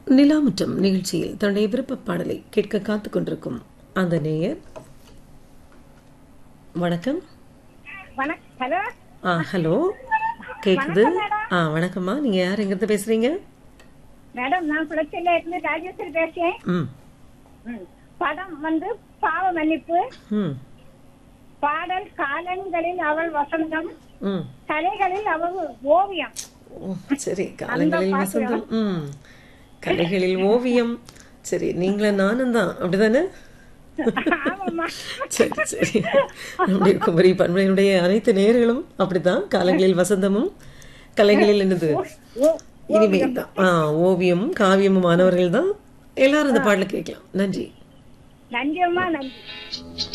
நிலாமுற்றம் நிகழ்ச்சியில் தன்னுடைய விருப்ப பாடலை கேட்க காத்துக் கொண்டிருக்கும் அந்த நேயர். வணக்கம். ஹலோ. ஹலோ, கேக்குது. வணக்கம்மா, நீங்க யார், எங்கிருந்து பேசுறீங்க? மேடம், நான் குளத்தில இருந்து ராஜேஸ்வரி பேசுறேன். படம் வந்து பாவ மன்னிப்பு. பாடல் காலங்களில் அவள் வசந்தம், கலைகளில் அவள் ஓவியம். சரி, காலங்களில் வசந்தம், கலைகளில் ஓவியம். சரி, நீங்களும் நானும் தான், அப்படிதானே? சரி சரி, நம்முடைய குமரி பண்பையினுடைய அனைத்து நேயர்களும் அப்படித்தான். காலங்களில் வசந்தமும் கலைகளில் என்னது இனிமையில் தான், ஓவியமும் காவியமும் மாணவர்கள் தான். எல்லாரும் அந்த பாடல கேட்கலாம். நன்றி. நன்றி அம்மா, நன்றி.